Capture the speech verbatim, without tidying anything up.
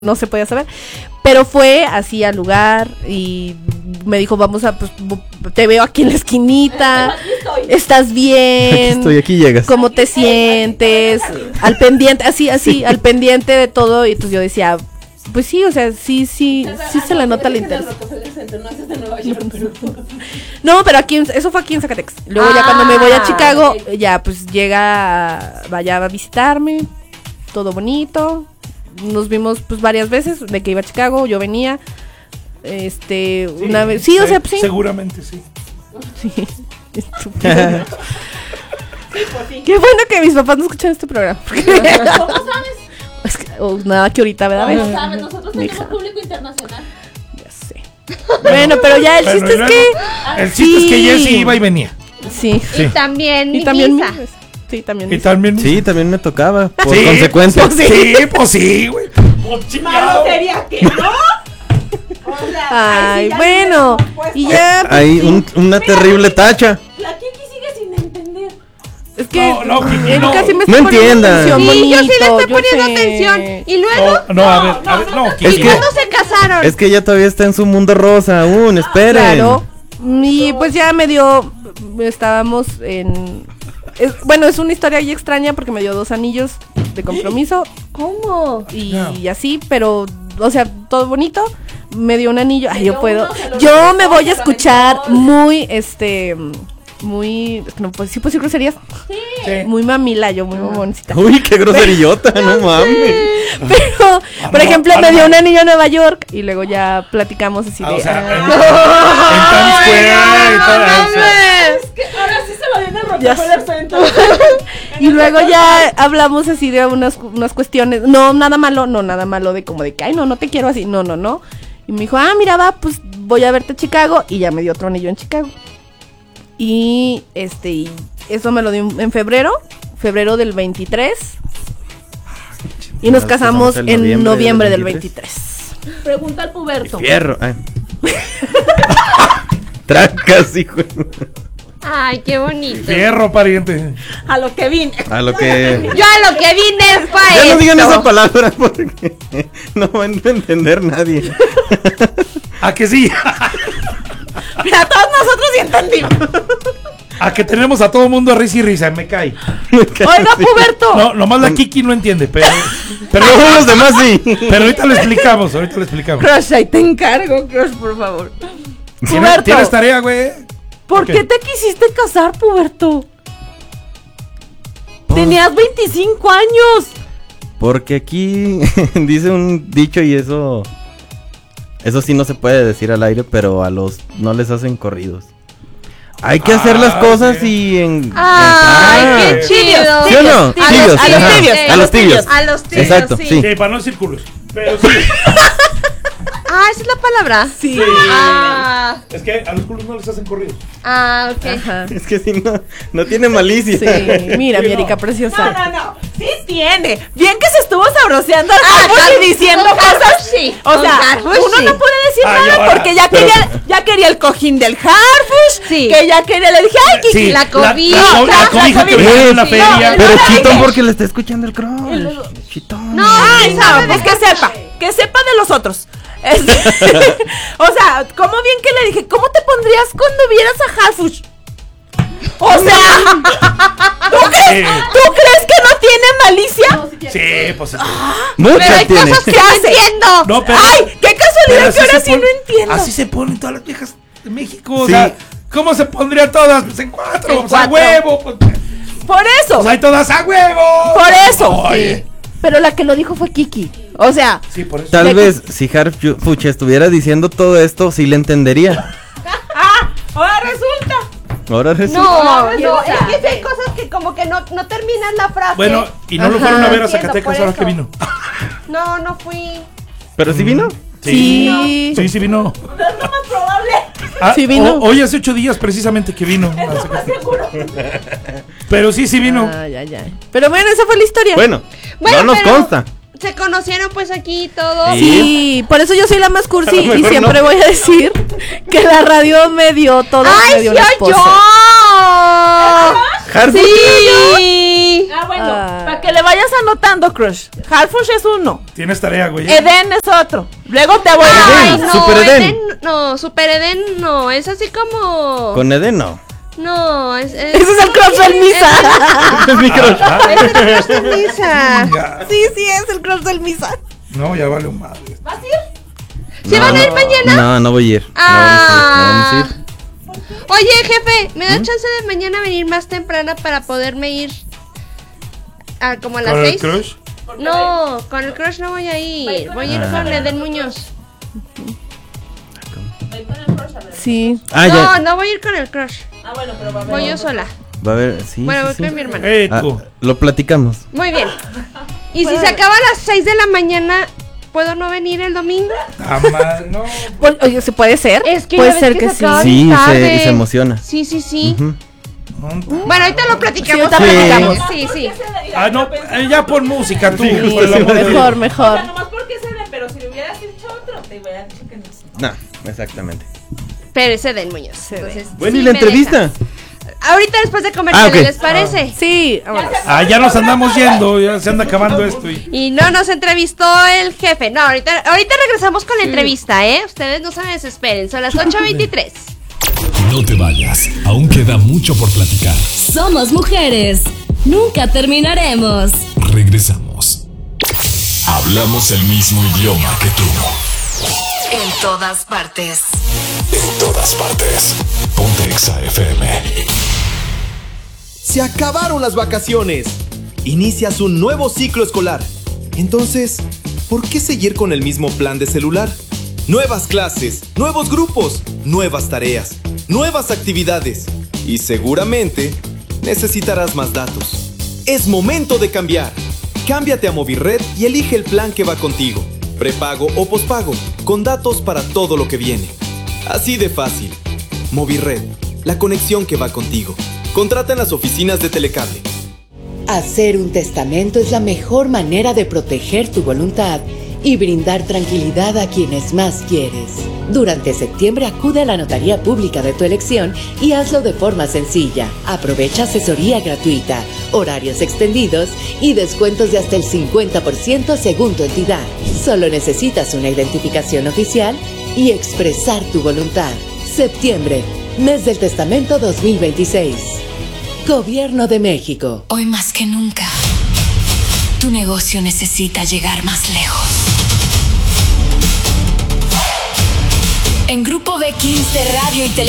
no se podía saber, pero fue así al lugar y me dijo, vamos a, pues, te veo aquí en la esquinita, estás bien, aquí estoy, aquí llegas, cómo te sientes, al pendiente, así, así, al pendiente de todo, y pues yo decía, pues sí, o sea, sí, sí, sí se le nota el interés. No, pero aquí, eso fue aquí en Zacatecas. Luego ya cuando me voy a Chicago, ya pues llega, vaya a visitarme, todo bonito. Nos vimos pues varias veces, de que iba a Chicago, yo venía, este, sí, una vez, sí, sí, o sea, sí. Seguramente sí. Sí, estúpido. Sí, pues sí. Qué bueno que mis papás no escuchan este programa. ¿Cómo sabes? Es que, oh, nada que ahorita, ¿verdad? ¿Cómo sabes? Nosotros tenemos hija. Público internacional. Ya sé. Bueno, pero ya el bueno, chiste es que... El chiste sí. es que Jessie iba y venía. Sí. sí. Y también y también misa. Mi, sí, también y también Sí, también me tocaba, por sí, consecuencia. Pues sí, pues sí, güey. Malo sería que no. O sea, ay, sí bueno. No y ya... Pues, hay sí. un, una Mira, terrible tacha. La Kiki sigue sin entender. Es que no, no, Kiki, él no. casi me no está entienda. Sí, bonito, yo sí le estoy yo poniendo sé. atención. Y luego. No, no, a ver, a ver, no. ¿Y cuándo se casaron? Es que ella todavía está en su mundo rosa aún, esperen. Claro. Y pues ya me dio. Estábamos en. Es, bueno, es una historia ahí extraña porque me dio dos anillos de compromiso. ¿Cómo? Y, no. y así, pero, o sea, todo bonito. Me dio un anillo. Ay, yo puedo. Yo me voy a escuchar muy, este, muy, no pues sí puedo decir groserías. Sí. sí. Muy mamila, yo muy mamoncita. Uy, qué groserillota, no mames. Pero, por ejemplo, me dio un anillo a Nueva York y luego ya platicamos así ah, de. O sea, ah, en, en Times Square y todo eso. Es que ahora sí se lo dio en el Rockefeller Center. Y luego ya hablamos así de unas, unas cuestiones. No, nada malo, no, nada malo de como de que, ay, no, no te quiero así. No, no, no. Y me dijo, ah, mira, va, pues voy a verte a Chicago. Y ya me dio otro anillo en Chicago. Y este, y eso me lo dio en febrero, febrero del veintitrés. Y nos casamos en noviembre, noviembre del veintitrés. Pregunta al puberto. Fierro. Ay. Trancas, hijo. Ay, qué bonito. Fierro, pariente. A lo que vine. A lo que. Yo a lo que vine es para Ya esto. no digan esa palabra porque no van a entender nadie. ¿A que sí? Mira, todos nosotros sí entendimos. A que tenemos a todo mundo risa y risa, me cae. Me cae Oiga, así. puberto. No, nomás la Kiki no entiende, pero pero Pero los demás sí. Pero ahorita lo explicamos, ahorita lo explicamos. Crush, ahí te encargo, Crush, por favor. ¿Tienes, Puberto. ¿Tienes tarea, güey? ¿Por ¿Qué? qué te quisiste casar, puberto? Pues, Tenías veinticinco años. Porque aquí dice un dicho y eso. Eso sí no se puede decir al aire, pero a los no les hacen corridos. Hay que hacer las cosas y en. Ay, en- qué chido. ¿Sí o no? Tibios, Tibios, a los ajá. tibios, A los tibios. A los tibios, Exacto, sí. sí. Sí, para no decir culos. Pero sí. Ah, esa es la palabra. Sí. Sí. Ah, Es que a los culos no les hacen corridos. ah, ok. Ajá. Es que si no, no tiene malicia. Sí, mira, Sí, mi no. Erika preciosa. No, no, no. Sí tiene. Bien que se estuvo sabroseando al Ah, Harfush Har- y diciendo con cosas. Harfush sí, O con sea, Harfush uno sí. no puede decir Ay, nada ahora, porque ya pero- quería, ya quería el cojín del Harfush. Sí. Que ya quería, le dije, ay, Kiki. Sí, la cobija. La, la, la La cobija que cobija. me en la Sí, feria. no, Pero No, chitón no, porque le está escuchando el crush. Chitón. No, Ay, no, no, no, pues no, que no, sepa, no. que sepa de los otros. Este, o sea, como bien que le dije, ¿cómo te pondrías cuando vieras a Harfush? O sea, ¿tú crees, ¿tú crees que no tiene malicia? Sí, pues es que- Mucha Pero hay tiene. cosas que no entiendo. No, pero. Ay, qué pero casualidad así que ahora se sí pon- no entiendo. Así se ponen todas las viejas de México. O Sí. sea, ¿cómo se pondrían todas? Pues en cuatro, En pues a cuatro. huevo. Pues, Por eso, pues hay todas a huevo. por eso. Oye. Sí. Pero la que lo dijo fue Kiki. O sea, Sí, por eso. Tal De- vez si Harfuch estuviera diciendo todo esto, sí le entendería. ah, ahora resulta. Ahora resulta. No, ¿quién no, es sabe? que sí hay cosas que como que no, no terminan la frase. Bueno, y no lo Ajá. fueron a ver a Entiendo, Zacatecas por ahora eso. que vino. No, no fui. ¿Pero sí vino? Sí. Sí, sí vino. Es lo más probable. Ah, Sí vino. o- hoy hace ocho días precisamente que vino. a Zacatecas. Seguro. Pero sí, sí vino. Ay, ay, ay. Pero bueno, esa fue la historia. Bueno, Bueno, no nos pero consta. Se conocieron pues aquí todos. Sí. Sí, por eso yo soy la más cursi A lo y mejor siempre no. voy a decir que la radio me dio todo. me ¡Ay, dio sí, un yo! esposo. Harfush. Sí. Ah, bueno, Ah. para que le vayas anotando, Crush. Harfush es uno. Tienes tarea, güey. Eden es otro. Luego te voy a... Ay, Eden, no, Super Eden. Eden, no, Super Eden no, es así como... Con Eden no. No, es... es... Ese es el crush del Misa. Es mi crush. Es el crush de Misa. Venga. Sí, sí, es el crush del Misa. No, ya vale un madre. ¿Vas a ir? ¿Sí van a ir mañana? No, no voy a ir. Ah. No vamos a ir. No vamos a ir. Oye, jefe, ¿me da chance de mañana venir más temprano para poderme ir a como a las ¿Con el seis? crush? No, con el crush no voy a ir. Voy a ir Ah. con Eden Muñoz. Voy con el crush a ver. Sí. Ah, no, ya. no voy a ir con el crush. Ah, bueno, pero va a Voy yo sola. Va a haber, sí. Bueno, voy sí, con sí. mi hermana. Eh, Ah, tú. lo platicamos. Muy bien. Y si se acaba a las seis de la mañana, ¿puedo no venir el domingo? Jamás, no. Pues, oye, ¿se puede ser? Es que puede ya ves ser que que, se sí. acaba Sí, bien se, tarde. y se emociona. Sí, sí, sí. Ujú. Bueno, ahorita lo platicamos. Sí, ahorita platicamos. Sí, sí. Ah, no, eh, ya pon música tú. Sí, por justo el se amor iba a de decir. Dios. Mejor, mejor. O sea, nomás porque es Eden, pero si le hubieras dicho otro, te hubiera dicho que no. No, exactamente. Pero es Eden Muñoz. Entonces, Bueno, sí ¿y la me entrevista? deja. Ahorita después de comer, Ah, ¿qué ok. les parece? Sí, vámonos. Ah, ya nos andamos yendo, ya se anda acabando esto. Y... Y no nos entrevistó el jefe. No, ahorita, ahorita regresamos con la entrevista, ¿eh? Ustedes no se me desesperen. Son las ocho veintitrés. No te vayas, aún queda mucho por platicar. Somos mujeres. Nunca terminaremos. Regresamos. Hablamos el mismo idioma que tú. En todas partes. En todas partes. Ponte Exa F M. Se acabaron las vacaciones. Inicias un nuevo ciclo escolar. Entonces, ¿por qué seguir con el mismo plan de celular? Nuevas clases, nuevos grupos, nuevas tareas, nuevas actividades. Y seguramente necesitarás más datos. Es momento de cambiar. Cámbiate a Movirred y elige el plan que va contigo. Prepago o pospago, con datos para todo lo que viene. Así de fácil. Movirred, la conexión que va contigo. Contrata en las oficinas de Telecable. Hacer un testamento es la mejor manera de proteger tu voluntad y brindar tranquilidad a quienes más quieres. Durante septiembre acude a la notaría pública de tu elección y hazlo de forma sencilla. Aprovecha asesoría gratuita, horarios extendidos y descuentos de hasta el cincuenta por ciento según tu entidad. Solo necesitas una identificación oficial y expresar tu voluntad. Septiembre, mes del testamento dos mil veintiséis. Gobierno de México. Hoy más que nunca, tu negocio necesita llegar más lejos. En Grupo B quince Radio y Televisión